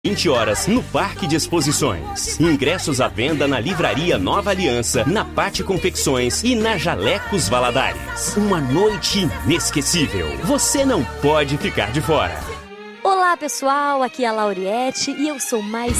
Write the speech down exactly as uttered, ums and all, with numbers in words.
vinte horas no Parque de Exposições. Ingressos à venda na Livraria Nova Aliança, na Pátio Confecções e na Jalecos Valadares. Uma noite inesquecível. Você não pode ficar de fora. Olá pessoal, aqui é a Lauriette e eu sou mais